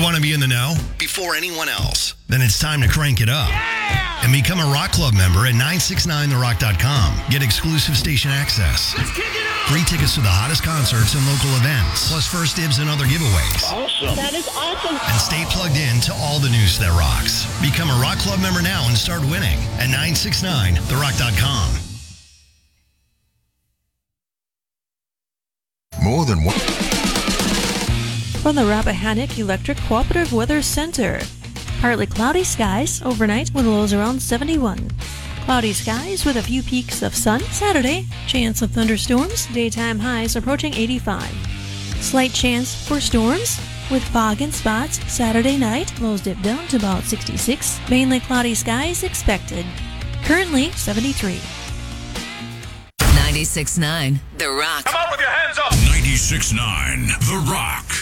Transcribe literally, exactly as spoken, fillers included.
Want to be in the know before anyone else? Then it's time to crank it up yeah! and become a Rock Club member at nine six nine the rock dot com. Get exclusive station access, Let's kick it up! free tickets to the hottest concerts and local events, plus first dibs and other giveaways. Awesome. That is awesome. And stay plugged in to all the news that rocks. Become a Rock Club member now and start winning at nine six nine the rock dot com. More than one. From the Rappahannock Electric Cooperative Weather Center. Partly cloudy skies overnight with lows around seventy-one. Cloudy skies with a few peaks of sun Saturday. Chance of thunderstorms. Daytime highs approaching eighty-five. Slight chance for storms with fog in spots Saturday night. Lows dip down to about sixty-six. Mainly cloudy skies expected. Currently seventy-three. ninety-six point nine The Rock. Come on with your hands up! ninety-six point nine The Rock.